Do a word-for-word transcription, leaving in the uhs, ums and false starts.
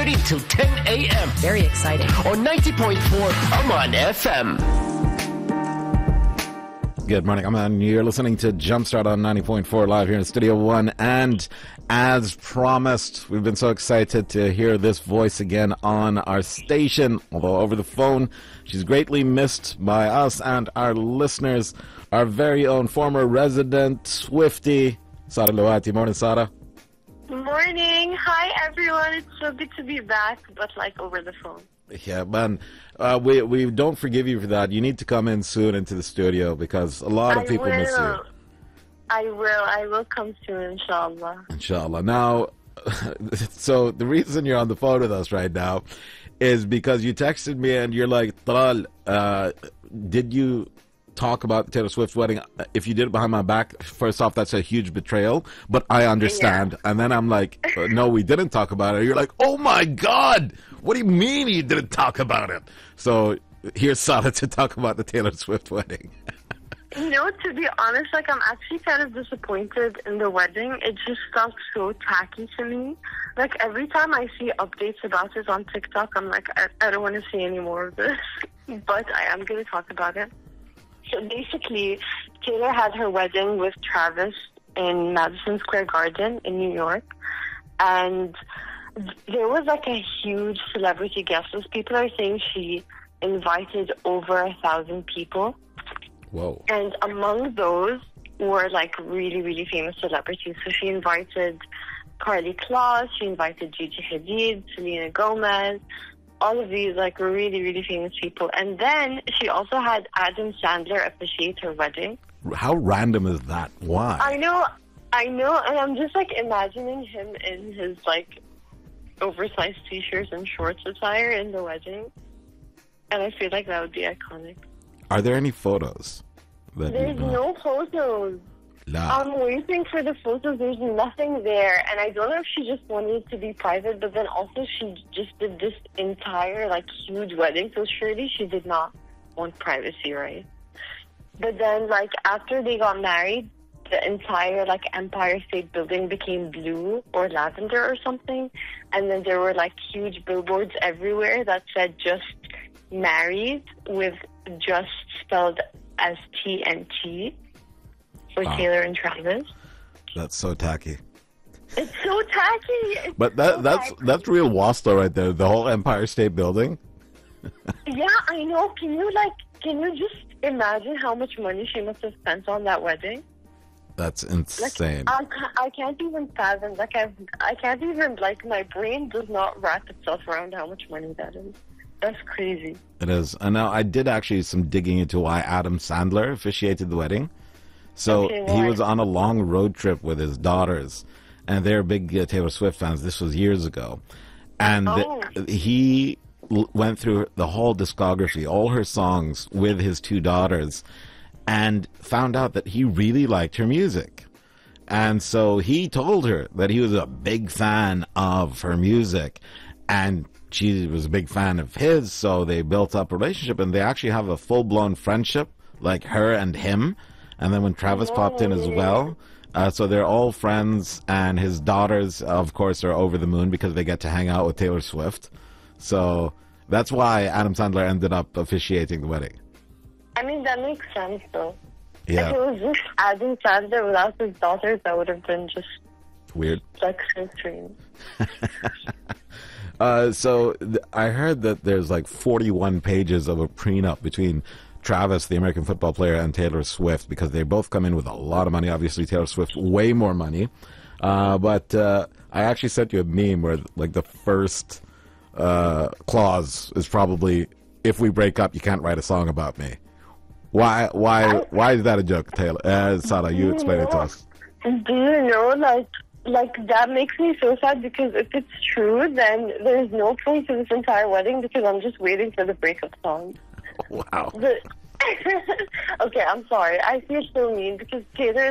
thirty till ten a.m. Very exciting. On ninety point four Aman F M. Good morning, Aman. You're listening to Jumpstart on ninety point four live here in Studio One. And as promised, we've been so excited to hear this voice again on our station. Although over the phone, she's greatly missed by us and our listeners. Our very own former resident Swiftie, Sara Luati. Morning, Sara. Morning. Hi, everyone. It's so good to be back, but like over the phone. Yeah, man. Uh, we we don't forgive you for that. You need to come in soon into the studio because a lot of I people will. miss you. I will. I will come soon, inshallah. Inshallah. Now, so the reason you're on the phone with us right now is because you texted me and you're like, Talal, uh, did you talk about the Taylor Swift wedding? If you did it behind my back, first off, that's a huge betrayal, but I understand. Yeah. And then I'm like, no, we didn't talk about it. You're like, oh my God, what do you mean you didn't talk about it? So here's Sara to talk about the Taylor Swift wedding. You know, to be honest, like I'm actually kind of disappointed in the wedding. It just felt so tacky to me. Like every time I see updates about it on TikTok, I'm like, I, I don't want to see any more of this. But I am going to talk about it. So basically, Taylor had her wedding with Travis in Madison Square Garden in New York. And there was like a huge celebrity guest list. People are saying she invited over a thousand people. Whoa. And among those were like really, really famous celebrities. So she invited Karlie Kloss, she invited Gigi Hadid, Selena Gomez, all of these like really, really famous people. And then she also had Adam Sandler officiate her wedding. How random is that? Why? I know, I know, and I'm just like imagining him in his like oversized t-shirts and shorts attire in the wedding. And I feel like that would be iconic. Are there any photos? That There's no photos. La. I'm waiting for the photos. There's nothing there. And I don't know if she just wanted it to be private, but then also she just did this entire, like, huge wedding. So surely she did not want privacy, right? But then, like, after they got married, the entire, like, Empire State Building became blue or lavender or something. And then there were, like, huge billboards everywhere that said just married with just spelled as T and T for wow. Taylor and Travis. That's so tacky. It's so tacky. It's but that so that's tacky. That's real Wasta right there. The whole Empire State Building. Yeah, I know. Can you like? Can you just imagine how much money she must have spent on that wedding? That's insane. Like, I, I can't even fathom. Like I, I can't even like. My brain does not wrap itself around how much money that is. That's crazy. It is. And now I did actually some digging into why Adam Sandler officiated the wedding. So okay, he was on a long road trip with his daughters, and they're big uh, Taylor Swift fans. This was years ago. And oh. th- he l- went through the whole discography, all her songs with his two daughters, and found out that he really liked her music. And so he told her that he was a big fan of her music, and she was a big fan of his, so they built up a relationship, and they actually have a full-blown friendship, like her and him. And then when Travis popped in as well, uh, so they're all friends, and his daughters, of course, are over the moon because they get to hang out with Taylor Swift. So that's why Adam Sandler ended up officiating the wedding. I mean, that makes sense, though. Yeah. If it was just Adam Sandler without his daughters, that would have been just weird. Like so strange. Uh, so th- I heard that there's like forty-one pages of a prenup between Travis, the American football player, and Taylor Swift because they both come in with a lot of money. Obviously, Taylor Swift way more money. Uh, but uh, I actually sent you a meme where like the first uh, clause is probably, "If we break up, you can't write a song about me." Why? Why? Why is that a joke, Taylor? Uh, Sara, you explain it to us. Do you know, like, like that makes me so sad because if it's true, then there's no point to this entire wedding because I'm just waiting for the breakup song. Wow. But, okay, I'm sorry. I feel so mean because Taylor